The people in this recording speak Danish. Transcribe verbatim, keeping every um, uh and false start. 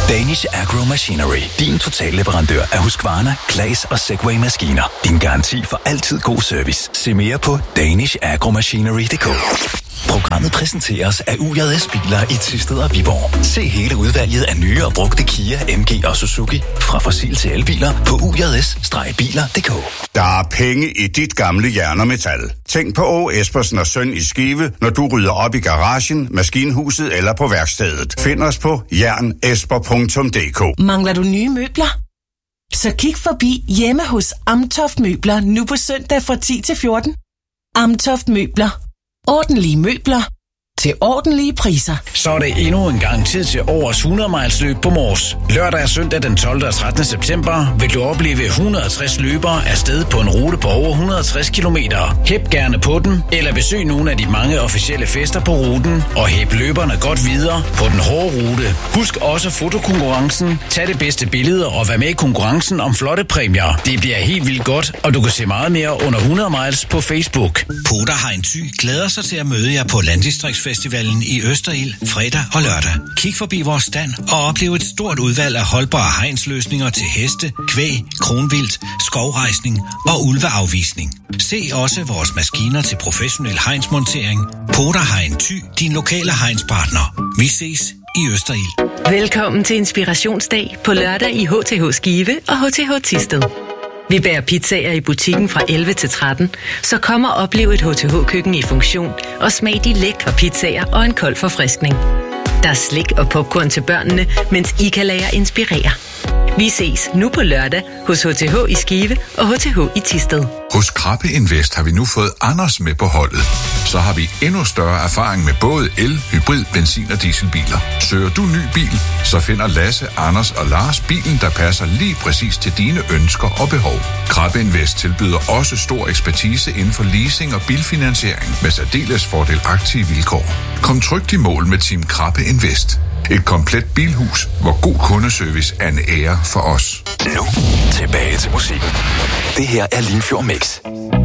Danish Agro Machinery. Din totalleverandør af Husqvarna, Claas og Segway-maskiner. Din garanti for altid god service. Se mere på danish agro machinery punktum d k. Programmet præsenteres af U J S Biler i Thisted og Viborg. Se hele udvalget af nye og brugte Kia, M G og Suzuki. Fra fossil til elbiler på u j s biler punktum d k. Der er penge i dit gamle jern og metal. Tænk på Å Espersen og Søn i Skive, når du rydder op i garagen, maskinhuset eller på værkstedet. Find os på jern esper punktum d k. Mangler du nye møbler? Så kig forbi hjemme hos Amtoft Møbler nu på søndag fra ti til fjorten. Amtoft Møbler. Ordentlige møbler til ordentlige priser. Så er det endnu en gang tid til årets hundrede miles løb på Mors. Lørdag og søndag den tolvte og trettende september vil du opleve et hundrede og tres løbere afsted på en rute på over et hundrede og tres kilometer. Hæb gerne på den, eller besøg nogle af de mange officielle fester på ruten, og hæb løberne godt videre på den hårde rute. Husk også fotokonkurrencen, tag det bedste billeder og vær med i konkurrencen om flotte præmier. Det bliver helt vildt godt, og du kan se meget mere under hundrede miles på Facebook. Poder Hein Thy glæder sig til at møde jer på Landdistriktsfestivalen i Østerild fredag og lørdag. Kig forbi vores stand og oplev et stort udvalg af holdbare hegnsløsninger til heste, kvæg, kronvildt, skovrejsning og ulveafvisning. Se også vores maskiner til professionel hegnsmontering. Poder Hein Thy, din lokale hegnspartner. Vi ses i Østerild. Velkommen til Inspirationsdag på lørdag i H T H Skive og H T H Thisted. Vi bærer pizzaer i butikken fra elleve til tretten, så kom og oplev et H T H-køkken i funktion og smag de lækre pizzaer og en kold forfriskning. Der er slik og popcorn til børnene, mens I kan lade jer inspirere. Vi ses nu på lørdag hos H T H i Skive og H T H i Thisted. Hos Krabbe Invest har vi nu fået Anders med på holdet. Så har vi endnu større erfaring med både el, hybrid, benzin og dieselbiler. Søger du ny bil, så finder Lasse, Anders og Lars bilen, der passer lige præcis til dine ønsker og behov. Krabbe Invest tilbyder også stor ekspertise inden for leasing og bilfinansiering med særdeles fordelagtige vilkår. Kom trygt i mål med Team Krabbe Invest. Et komplet bilhus, hvor god kundeservice er en ære for os. Nu tilbage til musikken. Det her er Limfjord Mix.